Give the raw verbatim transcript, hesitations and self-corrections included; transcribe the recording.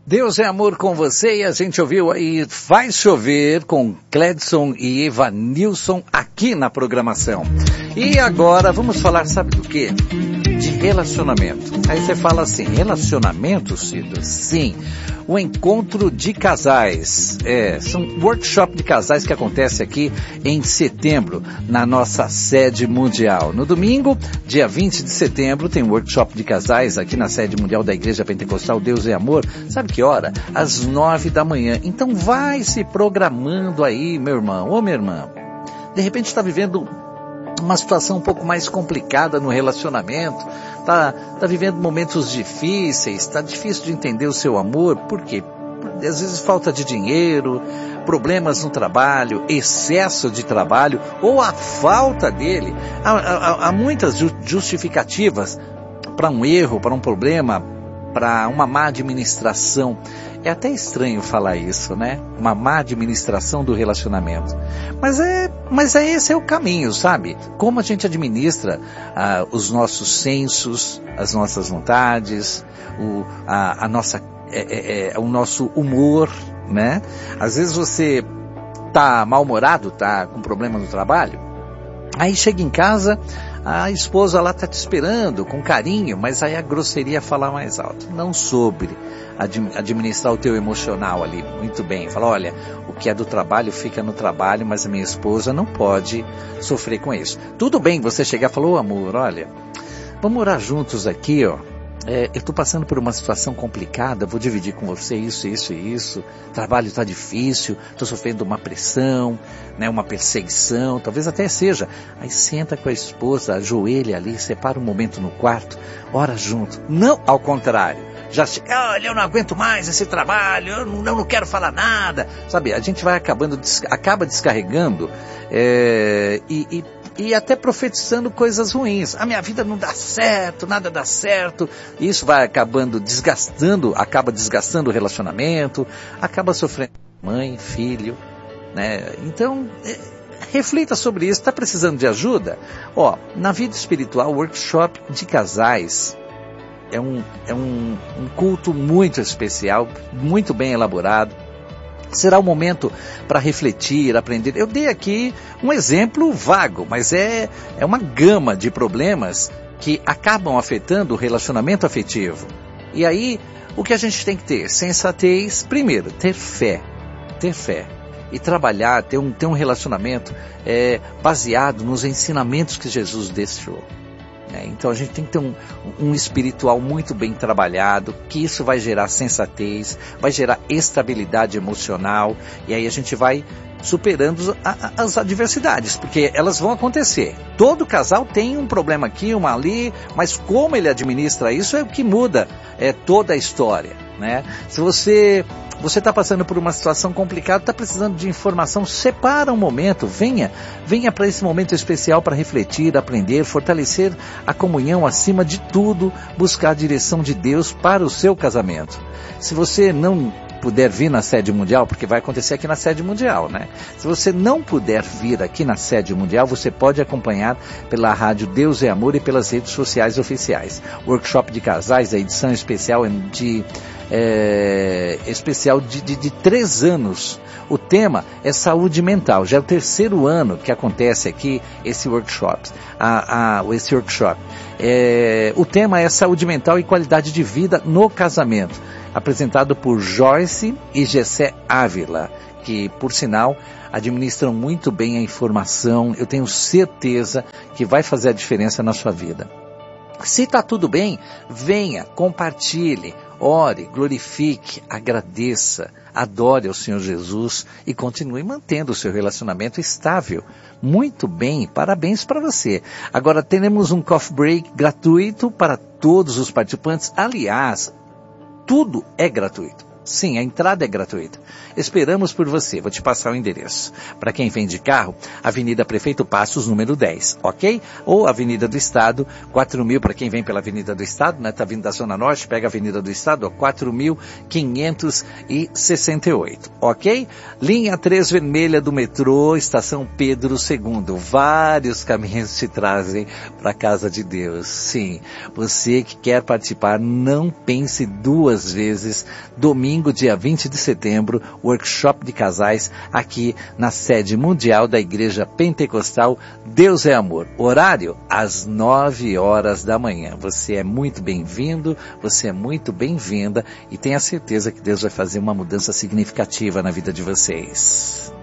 Deus é amor com você, e a gente ouviu aí Faz Chover com Cledson e Evanilson aqui na programação. E agora vamos falar, sabe do quê? De relacionamento. Aí você fala assim, relacionamento, Cido? Sim. O encontro de casais. É, são workshop de casais que acontece aqui em setembro, na nossa sede mundial. No domingo, dia vinte de setembro, tem um workshop de casais aqui na sede mundial da Igreja Pentecostal Deus é Amor. Sabe que hora? Às nove da manhã. Então vai se programando aí, meu irmão ou minha irmã. De repente está vivendo uma situação um pouco mais complicada no relacionamento, tá, tá vivendo momentos difíceis, tá difícil de entender o seu amor, por quê? Às vezes falta de dinheiro, problemas no trabalho, excesso de trabalho, ou a falta dele. Há, há, há muitas justificativas para um erro, para um problema, para uma má administração. É até estranho falar isso, né? Uma má administração do relacionamento. Mas é, mas é esse é o caminho, sabe? Como a gente administra ah, os nossos sensos, as nossas vontades, o, a, a nossa, é, é, é, o nosso humor, né? Às vezes você tá mal-humorado, tá com problema no trabalho, aí chega em casa, a esposa lá está te esperando com carinho, mas aí a grosseria fala mais alto. Não soube administrar o teu emocional ali muito bem. Fala, olha, o que é do trabalho fica no trabalho, mas a minha esposa não pode sofrer com isso. Tudo bem você chegar e falar, ô amor, olha, vamos orar juntos aqui, ó. É, eu estou passando por uma situação complicada, vou dividir com você isso, isso e isso, o trabalho está difícil, estou sofrendo uma pressão, né, uma perseguição, talvez até seja. Aí senta com a esposa, ajoelha ali, separa um momento no quarto, ora junto. Não ao contrário, já chega, olha, eu não aguento mais esse trabalho, eu não, eu não quero falar nada. Sabe, a gente vai acabando, acaba descarregando é, e... e E até profetizando coisas ruins. A minha vida não dá certo, nada dá certo. Isso vai acabando desgastando, acaba desgastando o relacionamento, acaba sofrendo mãe, filho, né? Então, é, reflita sobre isso. Está precisando de ajuda? Ó, na vida espiritual, workshop de casais é um, é um, um culto muito especial, muito bem elaborado. Será o momento para refletir, aprender. Eu dei aqui um exemplo vago, mas é, é uma gama de problemas que acabam afetando o relacionamento afetivo. E aí, o que a gente tem que ter? Sensatez, primeiro, ter fé. Ter fé. E trabalhar, ter um, ter um relacionamento é, baseado nos ensinamentos que Jesus deixou. Então a gente tem que ter um, um espiritual muito bem trabalhado, que isso vai gerar sensatez, vai gerar estabilidade emocional, e aí a gente vai superando a, a, as adversidades, porque elas vão acontecer. Todo casal tem um problema aqui, uma ali, mas como ele administra isso é o que muda é, toda a história, né? Se você... Você está passando por uma situação complicada, está precisando de informação, separa um momento, venha, venha para esse momento especial para refletir, aprender, fortalecer a comunhão acima de tudo, buscar a direção de Deus para o seu casamento. Se você não puder vir na sede mundial, porque vai acontecer aqui na sede mundial, né? Se você não puder vir aqui na sede mundial, você pode acompanhar pela rádio Deus é Amor e pelas redes sociais oficiais. Workshop de casais, a edição especial de... É, especial de, de, de três anos. O tema é saúde mental. Já é o terceiro ano que acontece aqui esse workshop. A, a, esse workshop. É, o tema é saúde mental e qualidade de vida no casamento. Apresentado por Joyce e Gessé Ávila, que, por sinal, administram muito bem a informação. Eu tenho certeza que vai fazer a diferença na sua vida. Se está tudo bem, venha, compartilhe, ore, glorifique, agradeça, adore ao Senhor Jesus e continue mantendo o seu relacionamento estável. Muito bem, parabéns para você. Agora teremos um coffee break gratuito para todos os participantes. Aliás, tudo é gratuito. Sim, a entrada é gratuita. Esperamos por você. Vou te passar o endereço. Para quem vem de carro, Avenida Prefeito Passos, número dez, ok? Ou Avenida do Estado, quatro mil, para quem vem pela Avenida do Estado, né? Tá vindo da Zona Norte, pega a Avenida do Estado, ó, quatro mil quinhentos e sessenta e oito, ok? Linha três vermelha do metrô, Estação Pedro segundo. Vários caminhos te trazem para a casa de Deus. Sim, você que quer participar, não pense duas vezes. Domingo domingo, dia vinte de setembro, workshop de casais aqui na sede mundial da Igreja Pentecostal Deus é Amor. Horário às nove horas da manhã. Você é muito bem-vindo, você é muito bem-vinda e tenha certeza que Deus vai fazer uma mudança significativa na vida de vocês.